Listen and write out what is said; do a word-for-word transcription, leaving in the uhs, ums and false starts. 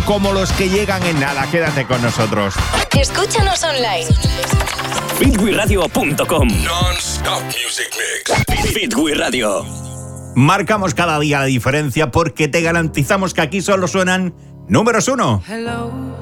como los que llegan en nada. Quédate con nosotros. Escúchanos online. fit wi radio punto com. Non-stop music mix. Fit wi Radio. Marcamos cada día la diferencia porque te garantizamos que aquí solo suenan números uno. Hello.